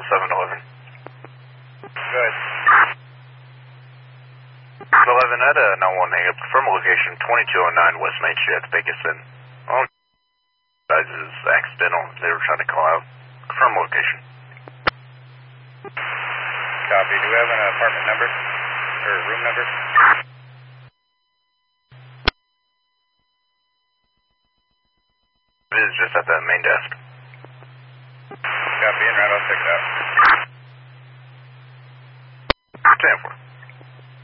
711. Good. 11 at 911, hang up. Confirm location 2209 West Main Street at the Vegas Inn. All guys is accidental. They were trying to call out. Confirm location. Copy. Do we have an apartment number? Or room number? It is just at the main desk. Copy. In route, I'll check it out. 10-4.